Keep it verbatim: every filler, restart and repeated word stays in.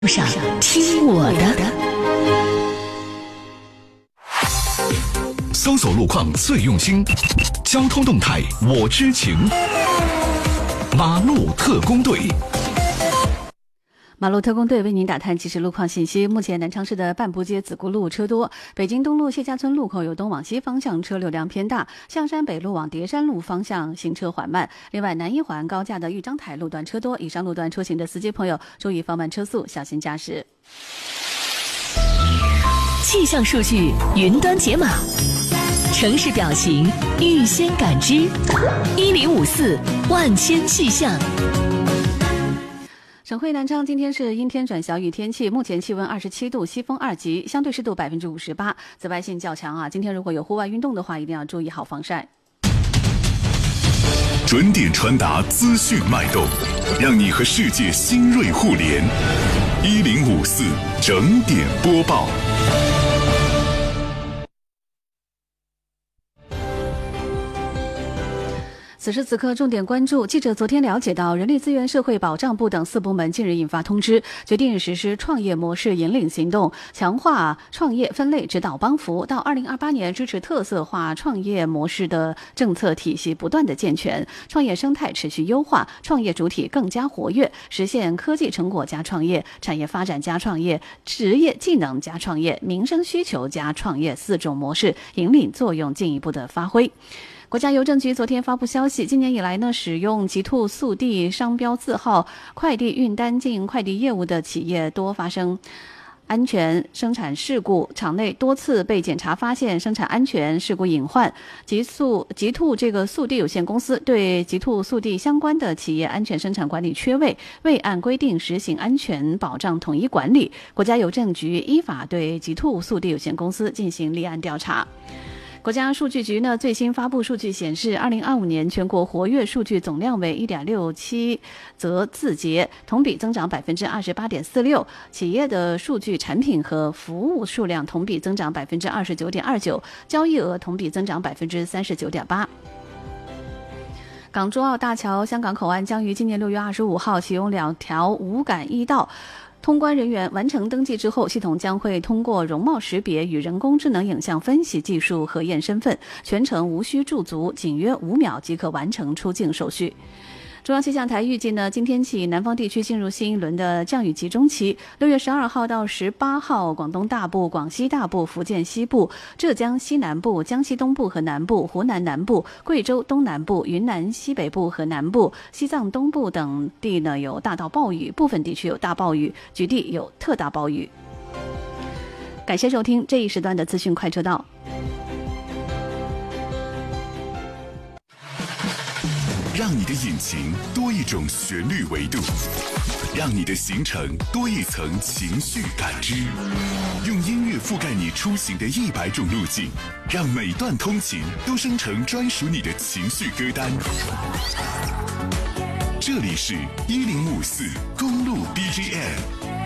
上听我的。 搜索路况最用心，交通动态我知情。马路特工队。 马路特工队为您打探即时路况信息。目前南昌市的半步街子固路车多，北京东路谢家村路口有东往西方向车流量偏大，象山北路往叠山路方向行车缓慢。另外，南一环高架的豫章台路段车多，以上路段出行的司机朋友注意放慢车速，小心驾驶。 气象数据云端解码，城市表情预先感知，一零五四万千气象。 省会南昌今天是阴天转小雨天气，目前气温二十七度，西风二级，相对湿度百分之五十八，紫外线较强啊。今天如果有户外运动的话，一定要注意好防晒。 准点传达资讯脉动，让你和世界新锐互联。一零五四整点播报。 此时此刻，重点关注。记者昨天了解到，人力资源社会保障部等四部门近日印发通知，决定实施创业模式引领行动，强化创业分类指导帮扶。到二零二八年，支持特色化创业模式的政策体系不断的健全，创业生态持续优化，创业主体更加活跃，实现科技成果加创业、产业发展加创业、职业技能加创业、民生需求加创业四种模式引领作用进一步的发挥。国家邮政局昨天发布消息，今年以来呢，使用极兔速递商标字号快递运单经营快递业务的企业多发生安全生产事故，厂内多次被检查发现生产安全事故隐患。极速极兔这个速递有限公司对极兔速递相关的企业安全生产管理缺位，未按规定实行安全保障统一管理。国家邮政局依法对极兔速递有限公司进行立案调查。国家数据局呢最新发布数据显示，二零二五年全国活跃数据总量为一点六七则字节，同比增长百分之二十八点四六。企业的数据产品和服务数量同比增长百分之二十九点二九，交易额同比增长百分之三十九点八。港珠澳大桥香港口岸将于今年六月二十五号启用两条无感驿道。通关人员完成登记之后，系统将会通过容貌识别与人工智能影像分析技术核验身份，全程无需驻足，仅约五秒即可完成出境手续。中央气象台预计呢，今天起南方地区进入新一轮的降雨集中期。六月十二号到十八号，广东大部、广西大部、福建西部、浙江西南部、江西东部和南部、湖南南部、贵州东南部、云南西北部和南部、西藏东部等地呢有大到暴雨，部分地区有大暴雨，局地有特大暴雨。感谢收听这一时段的资讯快车道。 让你的引擎多一种旋律维度，让你的行程多一层情绪感知，用音乐覆盖你出行的一百种路径，让每段通勤都生成专属你的情绪歌单。这里是一零五四公路 B G M。